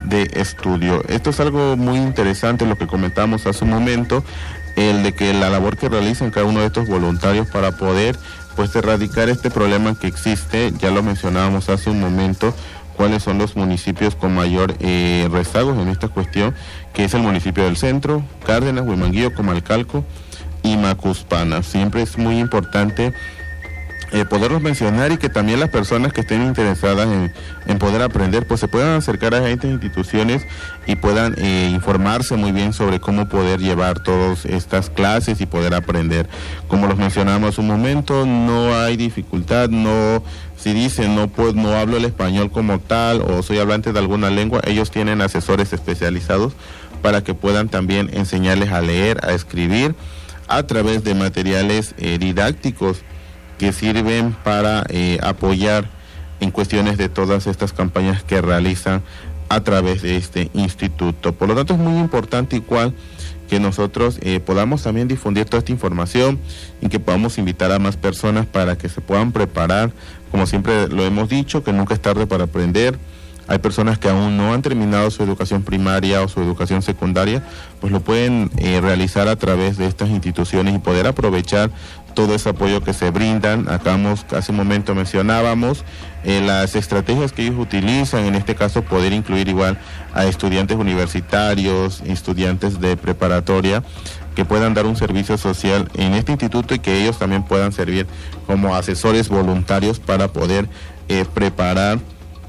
de estudio. Esto es algo muy interesante, lo que comentamos hace un momento, el de que la labor que realizan cada uno de estos voluntarios para poder pues erradicar este problema que existe. Ya lo mencionábamos hace un momento, cuáles son los municipios con mayor rezagos en esta cuestión, que es el municipio del Centro, Cárdenas, Huimanguillo, Comalcalco y Macuspana. Siempre es muy importante poderlos mencionar, y que también las personas que estén interesadas en poder aprender pues se puedan acercar a estas instituciones y puedan informarse muy bien sobre cómo poder llevar todas estas clases y poder aprender. Como los mencionamos un momento, no hay dificultad, no, si dicen no hablo el español como tal o soy hablante de alguna lengua, ellos tienen asesores especializados para que puedan también enseñarles a leer, a escribir a través de materiales didácticos que sirven para apoyar en cuestiones de todas estas campañas que realizan a través de este instituto. Por lo tanto, es muy importante igual que nosotros podamos también difundir toda esta información y que podamos invitar a más personas para que se puedan preparar. Como siempre lo hemos dicho, que nunca es tarde para aprender. Hay personas que aún no han terminado su educación primaria o su educación secundaria, pues lo pueden realizar a través de estas instituciones y poder aprovechar todo ese apoyo que se brindan. Hace un momento mencionábamos las estrategias que ellos utilizan, en este caso poder incluir igual a estudiantes universitarios, estudiantes de preparatoria, que puedan dar un servicio social en este instituto y que ellos también puedan servir como asesores voluntarios para poder preparar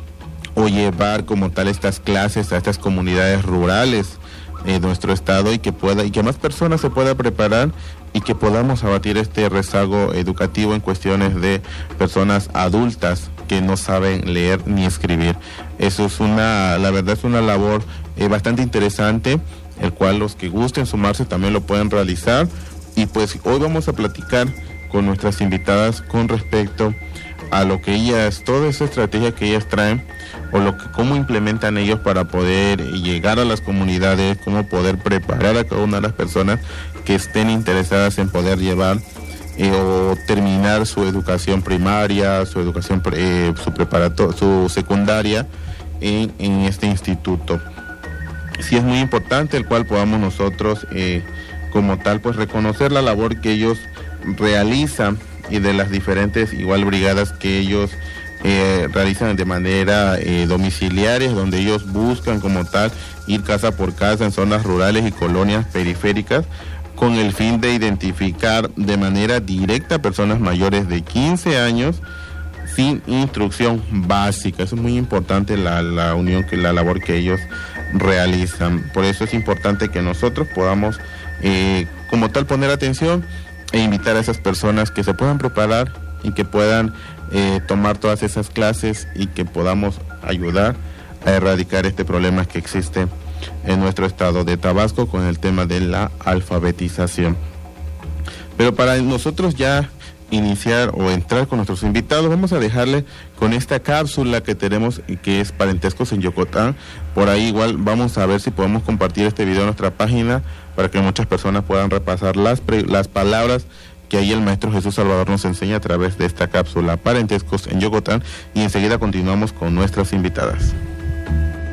o llevar como tal estas clases a estas comunidades rurales de nuestro estado, y que más personas se puedan preparar y que podamos abatir este rezago educativo en cuestiones de personas adultas que no saben leer ni escribir. Eso es la verdad es una labor bastante interesante, el cual los que gusten sumarse también lo pueden realizar. Y pues hoy vamos a platicar con nuestras invitadas con respecto a lo que ellas, toda esa estrategia que ellas traen, o cómo implementan ellos para poder llegar a las comunidades, cómo poder preparar a cada una de las personas que estén interesadas en poder llevar o terminar su educación primaria, su educación su secundaria en este instituto. Sí, es muy importante el cual podamos nosotros como tal pues reconocer la labor que ellos realizan, y de las diferentes igual brigadas que ellos realizan de manera domiciliaria, donde ellos buscan como tal ir casa por casa en zonas rurales y colonias periféricas, con el fin de identificar de manera directa a personas mayores de 15 años sin instrucción básica. Eso es muy importante, la labor que ellos realizan. Por eso es importante que nosotros podamos como tal poner atención e invitar a esas personas que se puedan preparar y que puedan tomar todas esas clases, y que podamos ayudar a erradicar este problema que existe en nuestro estado de Tabasco con el tema de la alfabetización. Pero para nosotros ya iniciar o entrar con nuestros invitados, vamos a dejarle con esta cápsula que tenemos y que es Parentescos en Yocotán. Por ahí igual vamos a ver si podemos compartir este video en nuestra página para que muchas personas puedan repasar las palabras que ahí el Maestro Jesús Salvador nos enseña a través de esta cápsula Parentescos en Yocotán, y enseguida continuamos con nuestras invitadas.